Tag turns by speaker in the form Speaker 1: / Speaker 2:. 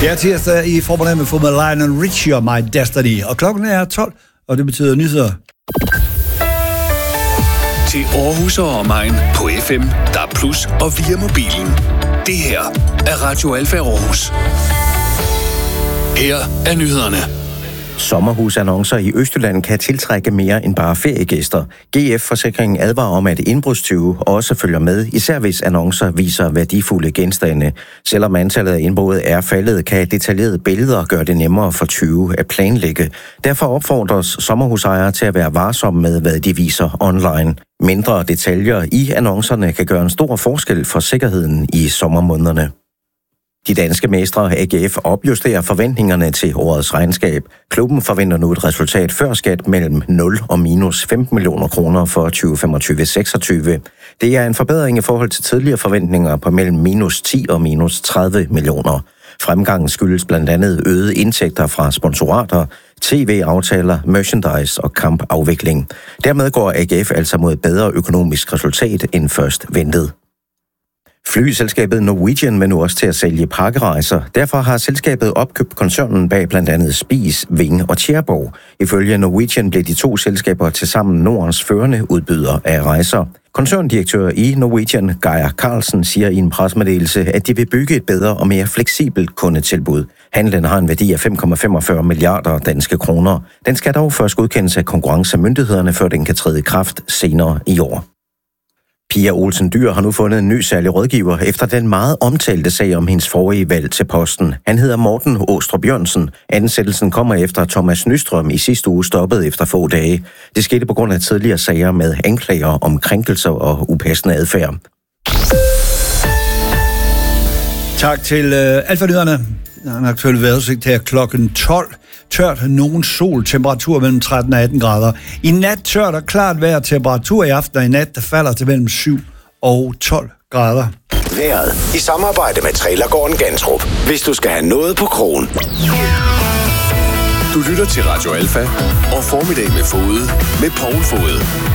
Speaker 1: Det er tirsdag i formiddag med fodbold Lionel Richie og My Destiny. Og klokken er 12, og det betyder nyheder.
Speaker 2: Til Aarhus og omegn på FM, DAB+ og via mobilen. Det her er Radio Alfa Aarhus. Her er nyhederne.
Speaker 3: Sommerhusannoncer i Østjylland kan tiltrække mere end bare feriegæster. GF-forsikringen advarer om, at indbrudstyve også følger med, især hvis annoncer viser værdifulde genstande. Selvom antallet af indbrud er faldet, kan detaljerede billeder gøre det nemmere for tyve at planlægge. Derfor opfordres sommerhusejere til at være varsomme med, hvad de viser online. Mindre detaljer i annoncerne kan gøre en stor forskel for sikkerheden i sommermånederne. De danske mestre AGF opjusterer forventningerne til årets regnskab. Klubben forventer nu et resultat før skat mellem 0 og minus 15 millioner kroner for 2025-26. Det er en forbedring i forhold til tidligere forventninger på mellem minus 10 og minus 30 millioner. Fremgangen skyldes blandt andet øgede indtægter fra sponsorater, tv-aftaler, merchandise og kampafvikling. Dermed går AGF altså mod et bedre økonomisk resultat end først ventet. Flyselskabet Norwegian vil nu også til at sælge pakkerejser. Derfor har selskabet opkøbt koncernen bag blandt andet Spis, Ving og Tjæreborg. Ifølge Norwegian blev de to selskaber tilsammen Nordens førende udbyder af rejser. Koncerndirektør i Norwegian, Geir Carlsen, siger i en pressemeddelelse, at de vil bygge et bedre og mere fleksibelt kundetilbud. Handlen har en værdi af 5,45 milliarder danske kroner. Den skal dog først godkendes af konkurrencemyndighederne, før den kan træde i kraft senere i år. Pia Olsen Dyhr har nu fundet en ny særlig rådgiver efter den meget omtalte sag om hendes forrige valg til posten. Han hedder Morten Åstrup Jørgensen. Ansættelsen kommer efter Thomas Nystrøm i sidste uge stoppede efter få dage. Det skete på grund af tidligere sager med anklager om krænkelser og upassende adfærd.
Speaker 1: Tak til Alfa-nyhederne. Den aktuelle vejrudsigt her klokken 12. Tørt, nogen sol, temperatur mellem 13 og 18 grader. I nat tørt og klart vejr, temperatur i aften og i nat, der falder til mellem 7 og 12 grader.
Speaker 4: Vejret i samarbejde med Trailergården Gantrup. Hvis du skal have noget på krogen.
Speaker 2: Du lytter til Radio Alfa og Formiddag med Fode med Poul Fode.